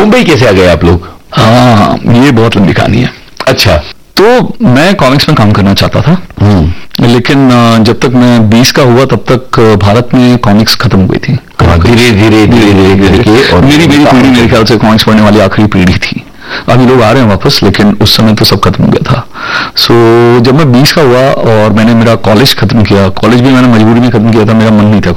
मुंबई कैसे आ गए आप लोग? हाँ, ये बहुत लंबी कहानी है। अच्छा। तो मैं कॉमिक्स में काम करना चाहता था, लेकिन जब तक मैं 20 का हुआ तब तक भारत में कॉमिक्स खत्म हुई थी। धीरे धीरे मेरी पीढ़ी मेरे ख्याल से कॉमिक्स पढ़ने वाली आखिरी पीढ़ी थी। अभी लोग आ रहे हैं वापस, लेकिन उस समय तो सब खत्म हो गया था। सो जब मैं 20 का हुआ और मैंने मेरा कॉलेज खत्म किया, कॉलेज भी मैंने मजबूरी में खत्म किया था, मेरा मन नहीं था